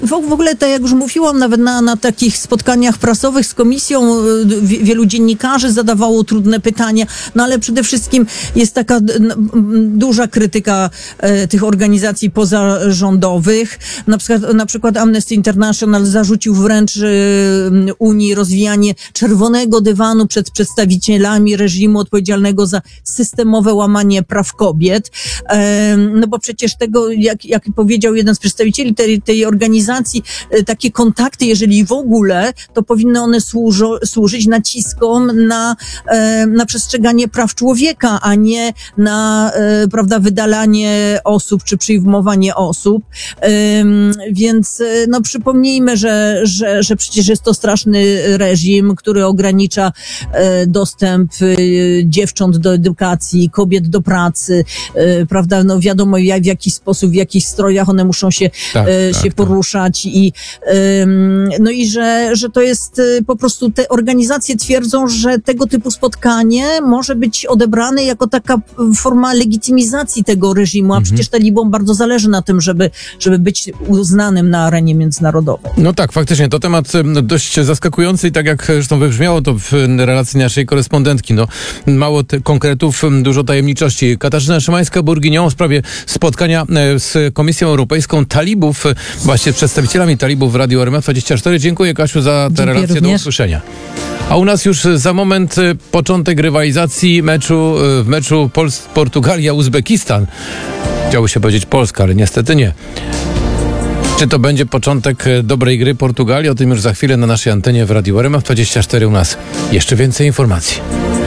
W ogóle, tak jak już mówiłam, nawet na takich spotkaniach prasowych z komisją wielu dziennikarzy zadawało trudne pytania, no ale przede wszystkim jest taka duża krytyka tych organizacji pozarządowych. Na przykład Amnesty International zarzucił wręcz Unii rozwijanie czerwonego dywanu przed przedstawicielami reżimu odpowiedzialnego za systemowe łamanie praw kobiet. No bo przecież tego, jak powiedział jeden z przedstawicieli tej organizacji, takie kontakty, jeżeli w ogóle, to powinny one służyć naciskom na przestrzeganie praw człowieka, a nie na, prawda, wydalanie osób czy przyjmowanie osób. Więc no przypomnijmy, że przecież jest to straszny reżim, który ogranicza dostęp dziewcząt do edukacji, kobiet do pracy, prawda, no wiadomo w jaki sposób, w jakich strojach one muszą się poruszać no i że to jest po prostu, te organizacje twierdzą, że tego typu spotkanie może być odebrane jako taka forma legitymizacji tego reżimu, a przecież talibom bardzo zależy na tym, żeby być uznanym na arenie międzynarodowej. No tak, faktycznie, to temat dość zaskakujący i tak jak zresztą wybrzmiało to w relacji naszej korespondentki, no mało konkretów, dużo tajemniczości. Katarzyna Szymańska-Burginią w sprawie spotkania z Komisją Europejską talibów, właśnie przedstawicielami talibów w Radiu RMF24. Dziękuję, Kasiu, za te relacje. Również. Do usłyszenia. A u nas już za moment początek rywalizacji w meczu Portugalia-Uzbekistan. Chciało się powiedzieć Polska, ale niestety nie. Czy to będzie początek dobrej gry Portugalii? O tym już za chwilę na naszej antenie w Radiu RMF24 u nas. Jeszcze więcej informacji.